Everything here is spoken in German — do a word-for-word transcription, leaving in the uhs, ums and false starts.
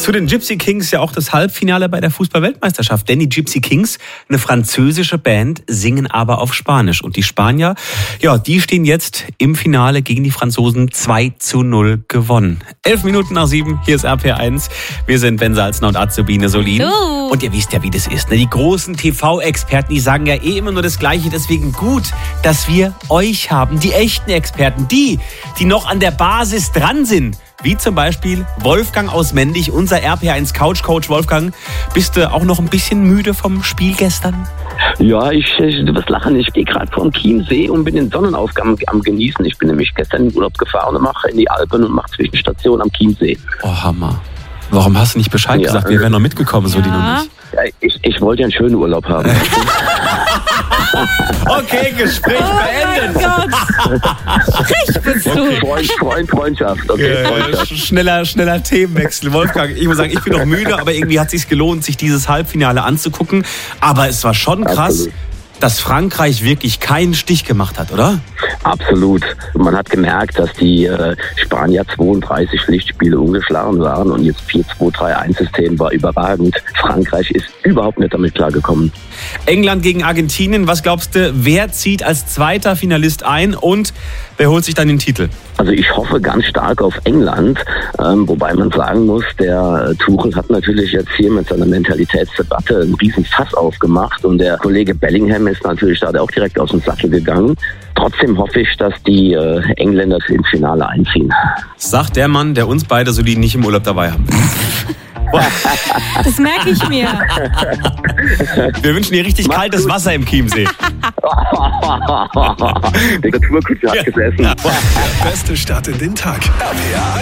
zu den Gypsy Kings ja auch das Halbfinale bei der Fußball-Weltmeisterschaft. Denn die Gypsy Kings, eine französische Band, singen aber auf Spanisch. Und die Spanier, ja, die stehen jetzt im Finale gegen die Franzosen zwei zu null gewonnen. Elf Minuten nach sieben, hier ist R P R eins. Wir sind Ben Salzner und Azubine Solin. Oh. Und ihr wisst ja, wie das ist. Ne? Die großen T V-Experten, die sagen ja eh immer nur das Gleiche. Deswegen gut, dass wir euch haben, die echten Experten, die, die noch an der Basis dran sind. Wie zum Beispiel Wolfgang aus Mendig, unser R P R eins Couch-Coach. Wolfgang, bist du auch noch ein bisschen müde vom Spiel gestern? Ja, ich, ich du wirst lachen. Ich stehe gerade vor dem Chiemsee und bin den Sonnenaufgang am Genießen. Ich bin nämlich gestern in den Urlaub gefahren und mache in die Alpen und mache Zwischenstation am Chiemsee. Oh, Hammer. Warum hast du nicht Bescheid ja, gesagt? Wir wären noch mitgekommen, so die noch nicht. Ja, ich, ich wollte ja einen schönen Urlaub haben. Okay, Gespräch beendet. Oh mein Gott. Frech bist du. Freund, Freund, Freundschaft. Okay, Ja, Freundschaft. schneller, schneller Themenwechsel. Wolfgang, ich muss sagen, ich bin noch müde, aber irgendwie hat es sich gelohnt, sich dieses Halbfinale anzugucken. Aber es war schon krass, Absolut. dass Frankreich wirklich keinen Stich gemacht hat, oder? Absolut. Man hat gemerkt, dass die äh, Spanier zweiunddreißig Pflichtspiele ungeschlagen waren und jetzt vier zwei drei eins System war überragend. Frankreich ist überhaupt nicht damit klargekommen. England gegen Argentinien, was glaubst du, wer zieht als zweiter Finalist ein und wer holt sich dann den Titel? Also ich hoffe ganz stark auf England, ähm, wobei man sagen muss, der äh, Tuchel hat natürlich jetzt hier mit seiner Mentalitätsdebatte einen riesen Fass aufgemacht und der Kollege Bellingham ist natürlich da auch direkt aus dem Sattel gegangen. Trotzdem hoffe ich, dass die äh, Engländer ins Finale einziehen. Sagt der Mann, der uns beide so nicht im Urlaub dabei haben. Das merke ich mir. Wir wünschen dir richtig Mach's kaltes gut. Wasser im Chiemsee. Der Tourkutscher hat gesessen. Beste Start in den Tag. R P R